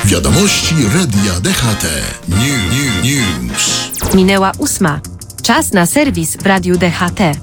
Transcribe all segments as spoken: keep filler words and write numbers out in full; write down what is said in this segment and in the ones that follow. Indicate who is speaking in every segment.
Speaker 1: Wiadomości Radia D H T. New, new, news.
Speaker 2: Minęła ósma. Czas na serwis w Radiu D H T.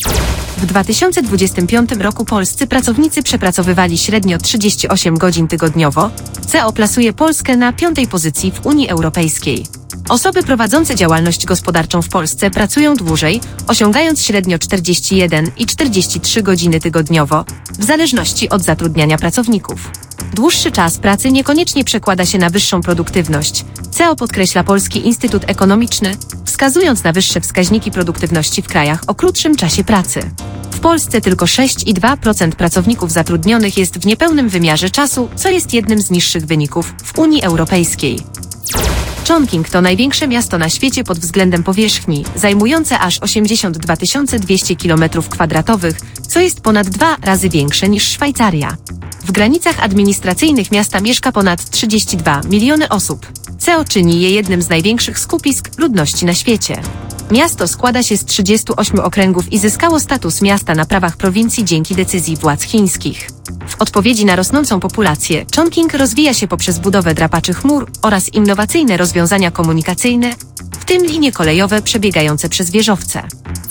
Speaker 2: W dwa tysiące dwudziestym piątym roku polscy pracownicy przepracowywali średnio trzydzieści osiem godzin tygodniowo. C E O plasuje Polskę na piątej pozycji w Unii Europejskiej. Osoby prowadzące działalność gospodarczą w Polsce pracują dłużej, osiągając średnio czterdzieści jeden i czterdzieści trzy godziny tygodniowo, w zależności od zatrudniania pracowników. Dłuższy czas pracy niekoniecznie przekłada się na wyższą produktywność. C E O podkreśla Polski Instytut Ekonomiczny, wskazując na wyższe wskaźniki produktywności w krajach o krótszym czasie pracy. W Polsce tylko sześć przecinek dwa procent pracowników zatrudnionych jest w niepełnym wymiarze czasu, co jest jednym z niższych wyników w Unii Europejskiej. Chongqing to największe miasto na świecie pod względem powierzchni, zajmujące aż osiemdziesiąt dwa tysiące dwieście kilometrów kwadratowych, co jest ponad dwa razy większe niż Szwajcaria. W granicach administracyjnych miasta mieszka ponad trzydzieści dwa miliony osób. C E O czyni je jednym z największych skupisk ludności na świecie. Miasto składa się z trzydziestu ośmiu okręgów i zyskało status miasta na prawach prowincji dzięki decyzji władz chińskich. W odpowiedzi na rosnącą populację, Chongqing rozwija się poprzez budowę drapaczy chmur oraz innowacyjne rozwiązania komunikacyjne, w tym linie kolejowe przebiegające przez wieżowce.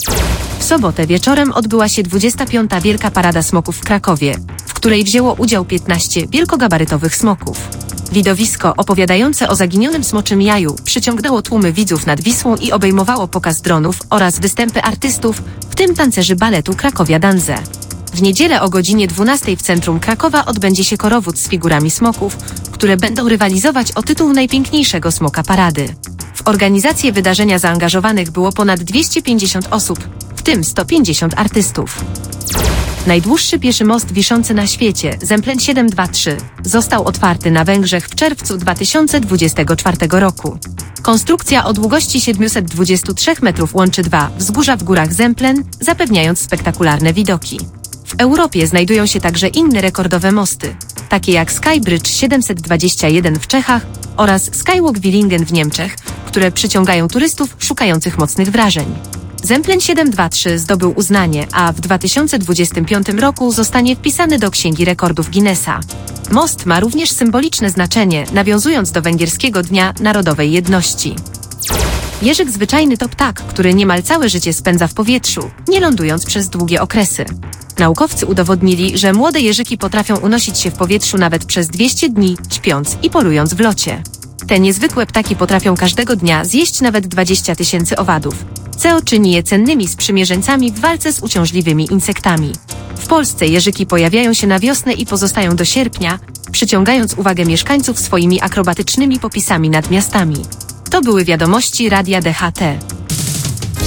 Speaker 2: W sobotę wieczorem odbyła się dwudziesta piąta Wielka Parada Smoków w Krakowie, w której wzięło udział piętnaście wielkogabarytowych smoków. Widowisko opowiadające o zaginionym smoczym jaju przyciągnęło tłumy widzów nad Wisłą i obejmowało pokaz dronów oraz występy artystów, w tym tancerzy baletu Krakowia Danze. W niedzielę o godzinie dwunastej w centrum Krakowa odbędzie się korowód z figurami smoków, które będą rywalizować o tytuł najpiękniejszego smoka parady. W organizację wydarzenia zaangażowanych było ponad dwieście pięćdziesiąt osób, w tym sto pięćdziesiąt artystów. Najdłuższy pieszy most wiszący na świecie, Zemplén siedemset dwadzieścia trzy, został otwarty na Węgrzech w czerwcu dwa tysiące dwudziestego czwartego roku. Konstrukcja o długości siedemset dwadzieścia trzy metrów łączy dwa wzgórza w górach Zemplén, zapewniając spektakularne widoki. W Europie znajdują się także inne rekordowe mosty, takie jak Skybridge siedemset dwadzieścia jeden w Czechach oraz Skywalk Willingen w Niemczech, które przyciągają turystów szukających mocnych wrażeń. Zemplén siedemset dwadzieścia trzy zdobył uznanie, a w dwa tysiące dwudziestym piątym roku zostanie wpisany do Księgi Rekordów Guinnessa. Most ma również symboliczne znaczenie, nawiązując do węgierskiego Dnia Narodowej Jedności. Jeżyk zwyczajny to ptak, który niemal całe życie spędza w powietrzu, nie lądując przez długie okresy. Naukowcy udowodnili, że młode jeżyki potrafią unosić się w powietrzu nawet przez dwieście dni, śpiąc i polując w locie. Te niezwykłe ptaki potrafią każdego dnia zjeść nawet dwadzieścia tysięcy owadów. C E O czyni je cennymi sprzymierzeńcami w walce z uciążliwymi insektami. W Polsce jeżyki pojawiają się na wiosnę i pozostają do sierpnia, przyciągając uwagę mieszkańców swoimi akrobatycznymi popisami nad miastami. To były wiadomości Radia D H T.